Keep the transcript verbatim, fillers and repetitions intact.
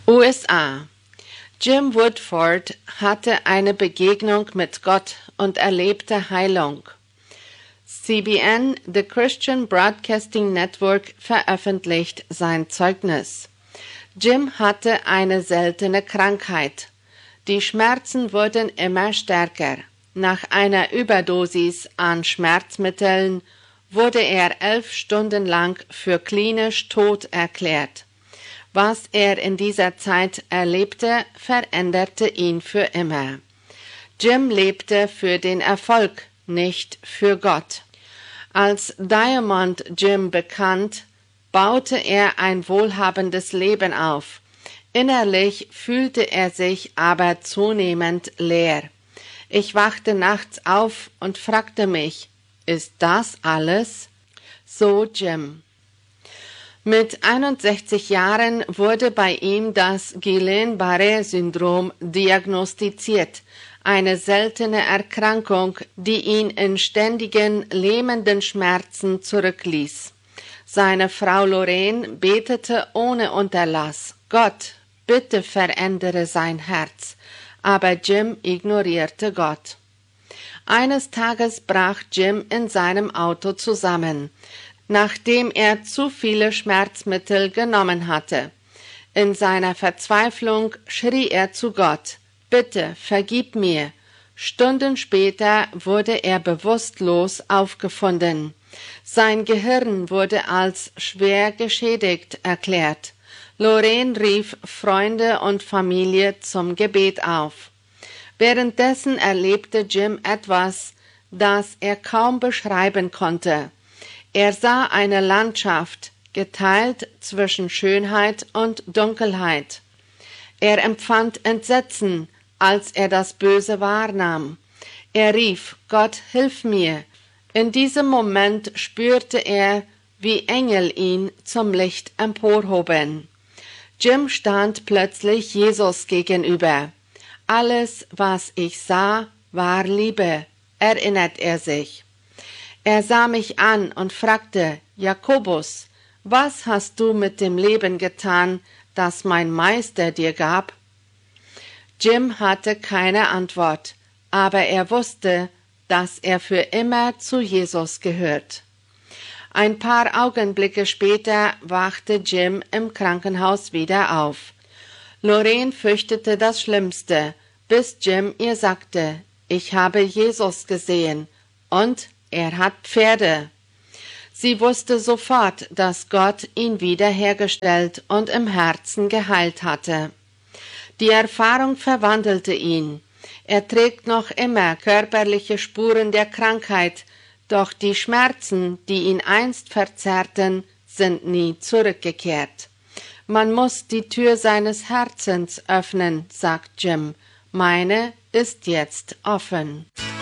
U S A. Jim Woodford hatte eine Begegnung mit Gott und erlebte Heilung. C B N, The Christian Broadcasting Network, veröffentlicht sein Zeugnis. Jim hatte eine seltene Krankheit. Die Schmerzen wurden immer stärker. Nach einer Überdosis an Schmerzmitteln wurde er elf Stunden lang für klinisch tot erklärt. Was er in dieser Zeit erlebte, veränderte ihn für immer. Jim lebte für den Erfolg, nicht für Gott. Als Diamond Jim bekannt, baute er ein wohlhabendes Leben auf. Innerlich fühlte er sich aber zunehmend leer. Ich wachte nachts auf und fragte mich, ist das alles? So Jim. Mit einundsechzig Jahren wurde bei ihm das Guillain-Barré-Syndrom diagnostiziert, eine seltene Erkrankung, die ihn in ständigen, lähmenden Schmerzen zurückließ. Seine Frau Lorraine betete ohne Unterlass, Gott, bitte verändere sein Herz, aber Jim ignorierte Gott. Eines Tages brach Jim in seinem Auto zusammen, nachdem er zu viele Schmerzmittel genommen hatte. In seiner Verzweiflung schrie er zu Gott, bitte, vergib mir. Stunden später wurde er bewusstlos aufgefunden. Sein Gehirn wurde als schwer geschädigt erklärt. Lorraine rief Freunde und Familie zum Gebet auf. Währenddessen erlebte Jim etwas, das er kaum beschreiben konnte. Er sah eine Landschaft, geteilt zwischen Schönheit und Dunkelheit. Er empfand Entsetzen, als er das Böse wahrnahm. Er rief, Gott, hilf mir. In diesem Moment spürte er, wie Engel ihn zum Licht emporhoben. Jim stand plötzlich Jesus gegenüber. Alles, was ich sah, war Liebe, erinnert er sich. Er sah mich an und fragte, Jakobus, was hast du mit dem Leben getan, das mein Meister dir gab? Jim hatte keine Antwort, aber er wusste, dass er für immer zu Jesus gehört. Ein paar Augenblicke später wachte Jim im Krankenhaus wieder auf. Lorraine fürchtete das Schlimmste, bis Jim ihr sagte, ich habe Jesus gesehen und er hat Pferde. Sie wusste sofort, dass Gott ihn wiederhergestellt und im Herzen geheilt hatte. Die Erfahrung verwandelte ihn. Er trägt noch immer körperliche Spuren der Krankheit, doch die Schmerzen, die ihn einst verzerrten, sind nie zurückgekehrt. Man muss die Tür seines Herzens öffnen, sagt Jim. Meine ist jetzt offen.